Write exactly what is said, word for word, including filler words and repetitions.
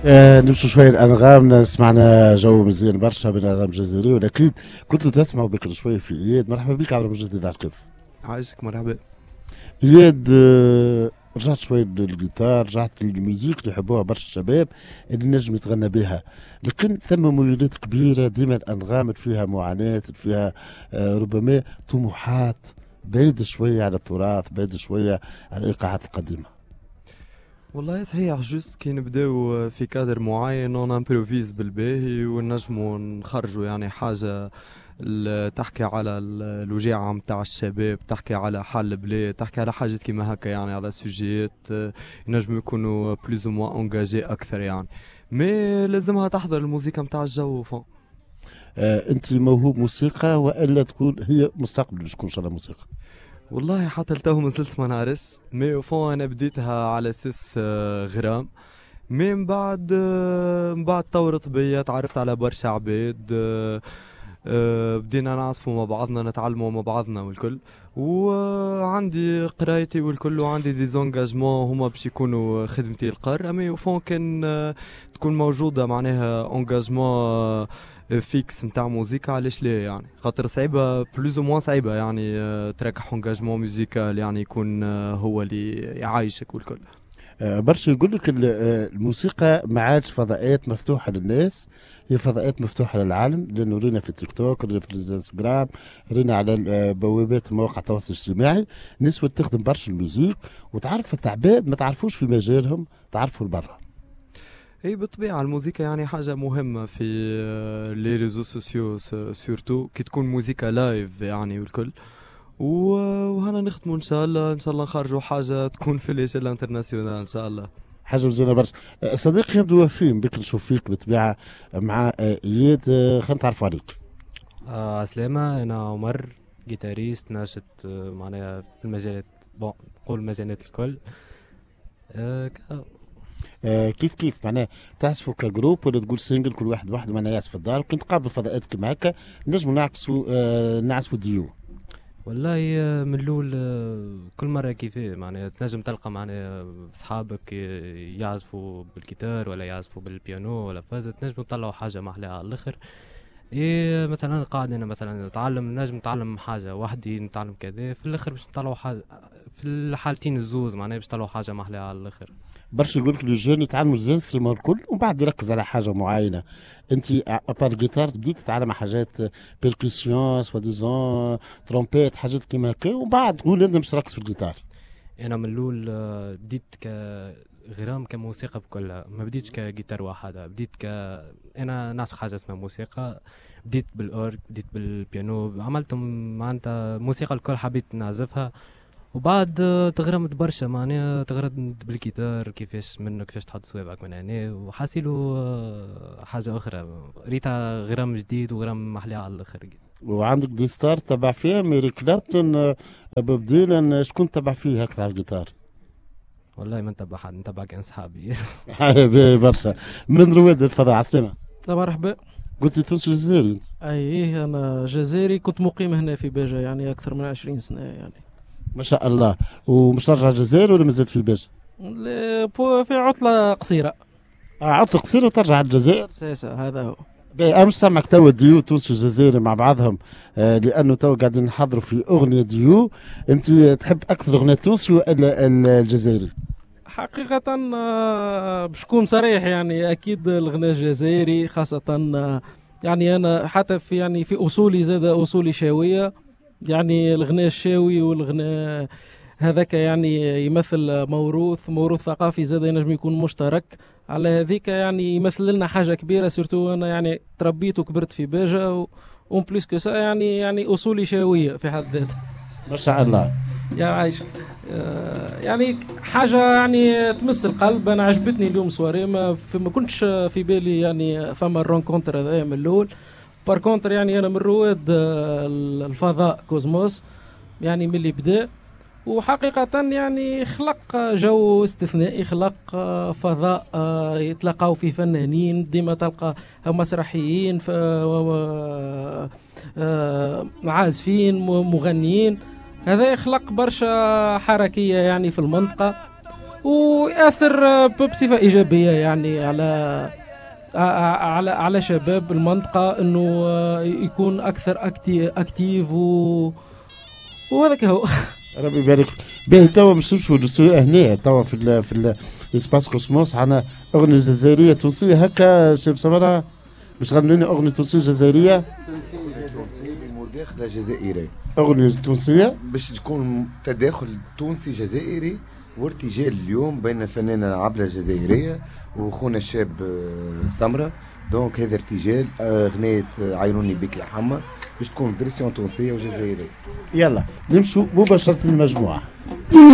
آه نمشوا شوية الأنغام. سمعنا جو مزيان برشا من الأنغام الجزائرية، ولكن كنتوا تسمعوا بكري شوية في إياد. مرحبا بك عبر مجدد على القذف. عايشك مرحبا. إياد، آه رجعت شوية للجيتار، رجعت للميوزيك اللي يحبوها برشا الشباب اللي نجم يتغنى بها، لكن ثم ميولات كبيرة ديما الأنغام اللي فيها معاناة، اللي فيها آه ربما طموحات بعيدة شوية على التراث، بعيدة شوية على الإيقاعات القديمة. والله صحيح، جوست كي نبداو في كادر معين اون امبروفيز بالباهي ونجمو نخرجوا يعني حاجة ال- تحكي على ال- الوجيعة متاع الشباب، تحكي على حال البلاد، تحكي على حاجات كيما هكا، يعني على سوجيات آه، ينجموا يكونوا بلوز او موان انجاجي اكثر يعني. مي لازمها تحضر الموسيقى متاع الجو فون. آه أنت موهوب موسيقى وإلا تكون هي مستقبل باش تكون إن شاء الله موسيقى؟ والله حتى لتو مازلت ما نعرفش، مي فون انا بديتها على اساس آه، غرام. مي من بعد آه، من بعد طورت بيا، تعرفت على برشا عباد، آه، آه، بدينا نعزفوا مع بعضنا، نتعلموا مع بعضنا والكل. وعندي قرايتي والكل، وعندي دي زونجاجمون هما باش يكونوا خدمتي القار. امي فون كان آه، تكون موجودة معناها انجاجمون فيكس نتاع موزيكا، علاش لا يعني؟ خاطر صعيبة بلوز او موان صعيبة يعني آه، تركح انجاجمون ميوزيكال يعني يكون آه، هو اللي يعايشك والكل. آه، برشا يقول لك ال- آه، الموسيقى ما عادش فضاءات مفتوحه للناس، هي فضاءات مفتوحه للعالم، لانه رينا في التيك توك، رينا في الانستغرام، رينا على ال- آه، بوابات مواقع التواصل الاجتماعي. الناس تخدم برشا الميوزيك وتعرف عباد ما تعرفوش في مجالهم، تعرفوا لبرا. هي بالطبيعة الموسيقى يعني حاجة مهمة في لي ريزو سوسيو سورتو كي تكون موسيقى لايف يعني والكل. و- وهنا نخدموا ان شاء الله، ان شاء الله نخرجوا حاجة تكون في ليشيل انترناسيونال ان شاء الله. حاجه مزيانه برشا. آه، صديقي يبدو وفيم بك نشوف فيك بالطبيعه مع آه، اياد. آه، خلينا نتعرفوا عليك. آه سلامة، أنا عمر، جيتاريست ناشط، آه، معناها في المجالات، بون نقول المجالات الكل. آه ك- آه، كيف كيف معناها تعزفوا كجروب ولا تقول سينجل كل واحد وحده معناها يعزف في الدار؟ كنت قابل فضاءات كيما هكا نجموا نعكسوا آه نعزفوا ديو. والله آه، من الأول آه، كل مرة كيفاه، معناها تنجم تلقى معناها أصحابك ي- يعزفوا بالجيتار ولا يعزفوا بالبيانو ولا فازة، تنجموا تطلعوا حاجة محلاها على الآخر. إيه مثلا قاعد أنا مثلا نتعلم، نجم نتعلم حاجة وحدي، نتعلم كذا في الآخر باش نطلعوا حاجة، في الحالتين الزوز معناها باش نطلعوا حاجة محلاها على الآخر. برشا يقول لك الجون يتعلموا الانسترومون الكل ومن بعد يركز على حاجه معينه. انت ابار جيتار بديت تتعلم حاجات بيركسيون سوا ديزون ترومبيت حاجات كيما هكا، ومن بعد تقول انت باش تركز في الجيتار. انا من الاول آه، بديت ك غرام كموسيقى بكلها، ما بديتش كجيتار واحدة، بديت ك انا نعشق حاجه اسمها موسيقى. بديت بالاورج، بديت بالبيانو، عملت م- معناتها موسيقى الكل حبيت نعزفها. وبعد آه، تغرمت برشا، معناها تغرمت بالجيتار، كيفاش منه كيفاش تحط صوابعك من هنا، وحاسيلو آه، حاجه اخرى، ريتها غرام جديد وغرام محلي على الاخر. وعندك دي ستار تبع فيها ميري كلابتون، آه، بوب ديلان، آه، شكون تبع فيه هكذا على الجيتار؟ والله ما نتبع حد، نتبع كان صحابي. برشا. من رواد الفضاء عسلامة. مرحبا. قلت لي تونسي جزائري انت؟ اي إيه، انا جزائري، كنت مقيم هنا في باجة يعني اكثر من عشرين سنة يعني. ما شاء الله. ومش ترجع الجزائر ولا مازلت في باجة؟ ل- بو- في عطلة قصيرة. آه، عطل قصير وترجع على الجزائر. ساسا هذا هو. باهي، امس سامعك توا ديو تونسي جزائري مع بعضهم، آه لانه توا قاعدين نحضروا في اغنيه ديو. انت تحب اكثر اغنيه تونسي ولا ال- الجزائري؟ حقيقة آه، باش نكون صريح يعني اكيد الغناء الجزائري، خاصة آه، يعني انا حتى في يعني في اصولي زاد اصولي شاوية، يعني الغناء الشاوي والغناء هذاك يعني يمثل موروث موروث ثقافي زاد ينجم يكون مشترك. على هذيك يعني يمثل لنا حاجة كبيرة، سيرتو أنا يعني تربيت وكبرت في باجة و اون بليس كو سا يعني يعني أصولي شاوية في حد ذاتها. ما شاء الله. يا عايشك. آه، يعني حاجة يعني تمس القلب. أنا عجبتني اليوم سواري، ما, في ما كنتش في بالي يعني فما الرونكونتر هذايا من الأول. بار كونتر يعني أنا من رواد آه، الفضاء كوزموس يعني من اللي بدأ، وحقيقة يعني خلق جو استثنائي، خلق آه، فضاء آه، يتلاقاو فيه فنانين، ديما تلقى مسرحيين، ف- آه، آه، عازفين، م- مغنيين. هذا يخلق برشا حركية يعني في المنطقة. ويأثر بصفة إيجابية يعني على على على شباب المنطقة انه يكون اكثر اكتيف و وهذاك هو. ربي يبارك. باهي توا باش نمشيو هنا توا في ال في الاسباس كوسموس عنا اغنية جزائرية تونسية هكا شاب سمرة باش غنوا لنا اغنية تونسية جزائرية تونسية بمداخلة جزائرية، اغنية تونسية باش تكون تداخل تونسي جزائري وارتجال اليوم بين الفنانة عبلة الجزائرية وخونا الشاب سمرة. دونك هذا ارتجال اغنية عيروني بك يا حما باش تكون فيرسيون تونسية وجزائرية. يلا نمشوا مباشرة للمجموعة.